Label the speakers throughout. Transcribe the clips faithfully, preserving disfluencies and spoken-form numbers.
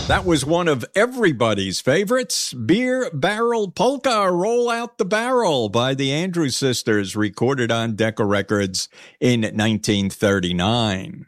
Speaker 1: That was one of everybody's favorites, Beer Barrel Polka, Roll Out the Barrel by the Andrews Sisters, recorded on Decca Records in nineteen thirty-nine.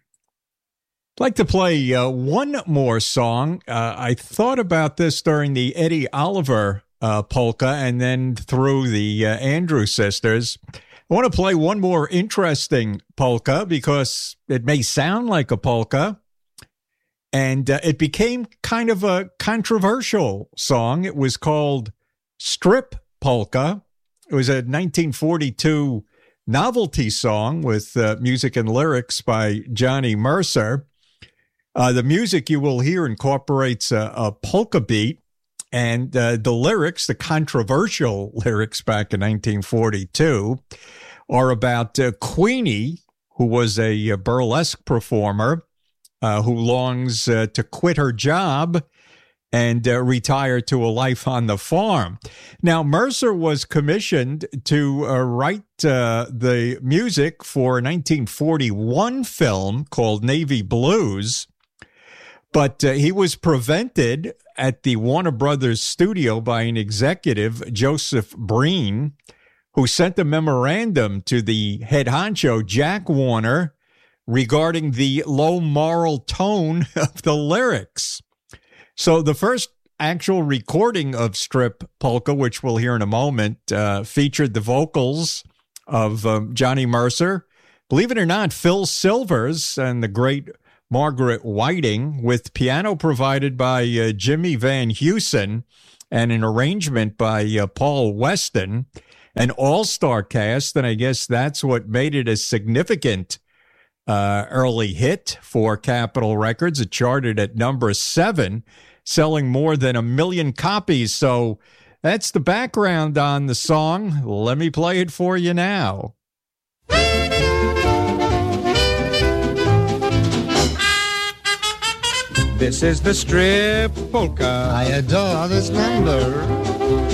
Speaker 1: I'd like to play uh, one more song. Uh, I thought about this during the Eddie Oliver uh, polka and then through the uh, Andrews Sisters. I want to play one more interesting polka because it may sound like a polka. And uh, it became kind of a controversial song. It was called Strip Polka. It was a nineteen forty-two novelty song with uh, music and lyrics by Johnny Mercer. Uh, the music you will hear incorporates a, a polka beat, and uh, the lyrics, the controversial lyrics back in nineteen forty-two, are about uh, Queenie, who was a, a burlesque performer, Uh, who longs uh, to quit her job and uh, retire to a life on the farm. Now, Mercer was commissioned to uh, write uh, the music for a nineteen forty-one film called Navy Blues, but uh, he was prevented at the Warner Brothers studio by an executive, Joseph Breen, who sent a memorandum to the head honcho, Jack Warner, regarding the low moral tone of the lyrics. So the first actual recording of Strip Polka, which we'll hear in a moment, uh, featured the vocals of um, Johnny Mercer, believe it or not, Phil Silvers and the great Margaret Whiting, with piano provided by uh, Jimmy Van Heusen and an arrangement by uh, Paul Weston, an all-star cast, and I guess that's what made it a significant Uh, early hit for Capitol Records. It charted at number seven, selling more than a million copies. So that's the background on the song. Let me play it for you now.
Speaker 2: This is the Strip Polka.
Speaker 3: I adore this number.